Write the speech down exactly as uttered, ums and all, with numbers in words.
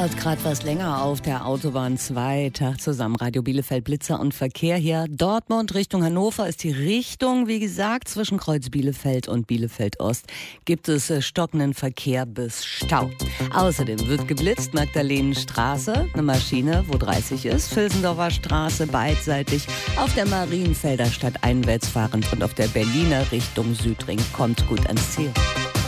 Dauert gerade was länger auf der Autobahn zwei. Tag zusammen, Radio Bielefeld, Blitzer und Verkehr hier. Dortmund Richtung Hannover ist die Richtung. Wie gesagt, zwischen Kreuz Bielefeld und Bielefeld Ost gibt es äh, stockenden Verkehr bis Stau. Außerdem wird geblitzt, Magdalenenstraße, eine Maschine, wo dreißig ist, Vilsendorfer Straße beidseitig, auf der Marienfelder Stadt einwärts fahrend und auf der Berliner Richtung Südring kommt gut ans Ziel.